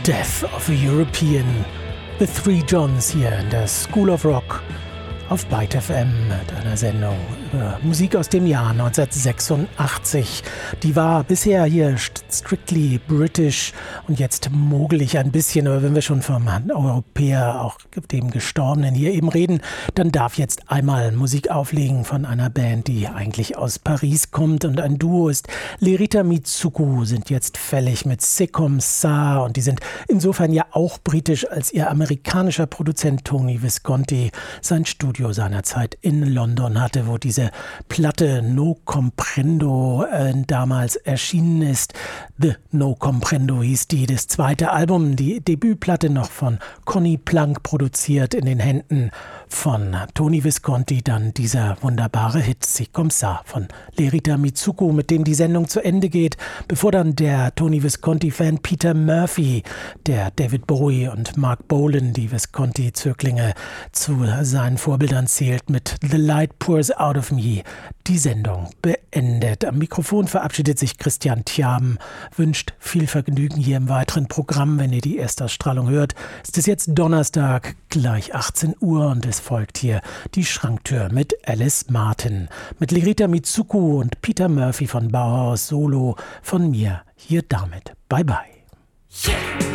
Death of a European. The Three Johns hier in der School of Rock auf Byte FM mit einer Sendung über Musik aus dem Jahr 1986. Die war bisher hier strictly British und jetzt mogel ich ein bisschen, aber wenn wir schon vom Europäer, auch dem Gestorbenen hier eben reden, dann darf jetzt einmal Musik auflegen von einer Band, die eigentlich aus Paris kommt und ein Duo ist. Lerita Mitsuko sind jetzt fällig mit C'est comme ça und die sind insofern ja auch britisch, als ihr amerikanischer Produzent Tony Visconti sein Studio seinerzeit in London hatte, wo diese Platte No Comprendo damals erschienen ist. The No Comprendo hieß die, das zweite Album, die Debütplatte noch von Conny Plank produziert, in den Händen von Tony Visconti, dann dieser wunderbare Hit C'est comme ça von Lerita Mitsuko, mit dem die Sendung zu Ende geht, bevor dann der Tony Visconti-Fan Peter Murphy, der David Bowie und Mark Bolan, die Visconti-Zöglinge, zu seinen Vorbildern zählt, mit The Light Pours Out of Me die Sendung beendet. Am Mikrofon verabschiedet sich Christian Thiaben, wünscht viel Vergnügen hier im weiteren Programm. Wenn ihr die Erstausstrahlung hört, ist es jetzt Donnerstag, gleich 18 Uhr und es folgt hier die Schranktür mit Alice Martin, mit Lerita Mitsuko und Peter Murphy von Bauhaus Solo, von mir hier damit. Bye bye. Yeah.